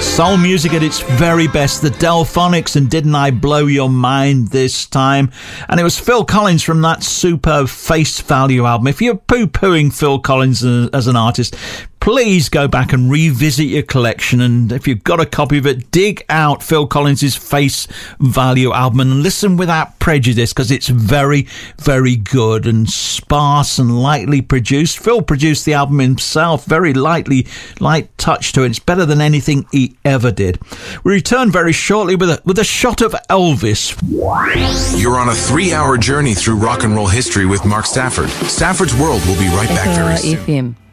Soul music at its very best. The Delphonics and Didn't I Blow Your Mind This Time? And it was Phil Collins from that superb Face Value album. If you're poo-pooing Phil Collins as an artist, please go back and revisit your collection, and if you've got a copy of it, dig out Phil Collins' Face Value album and listen without prejudice, because it's very, very good and sparse and lightly produced. Phil produced the album himself, very light touch to it. It's better than anything he ever did. We return very shortly with a shot of Elvis. You're on a 3-hour journey through rock and roll history with Mark Stafford. Stafford's World will be right back very soon. FM.